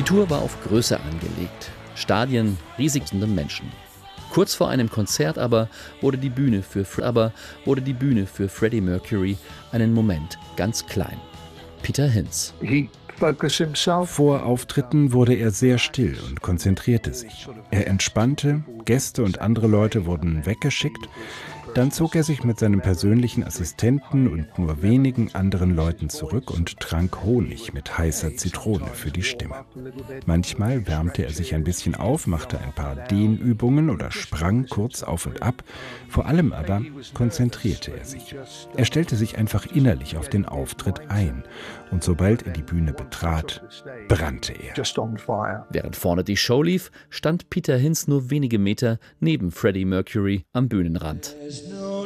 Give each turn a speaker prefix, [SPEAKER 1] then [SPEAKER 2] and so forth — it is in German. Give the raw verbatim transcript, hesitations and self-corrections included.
[SPEAKER 1] Tour war auf Größe angelegt. Stadien, riesig tausende Menschen. Kurz vor einem Konzert aber wurde die Bühne für, aber wurde die Bühne für Freddie Mercury einen Moment ganz klein. Peter Hinz.
[SPEAKER 2] Vor Auftritten wurde er sehr still und konzentrierte sich. Er entspannte, Gäste und andere Leute wurden weggeschickt. Dann zog er sich mit seinem persönlichen Assistenten und nur wenigen anderen Leuten zurück und trank Honig mit heißer Zitrone für die Stimme. Manchmal wärmte er sich ein bisschen auf, machte ein paar Dehnübungen oder sprang kurz auf und ab. Vor allem aber konzentrierte er sich. Er stellte sich einfach innerlich auf den Auftritt ein. Und sobald er die Bühne betrat, brannte er.
[SPEAKER 1] Während vorne die Show lief, stand Peter Hinz nur wenige Meter neben Freddie Mercury am Bühnenrand.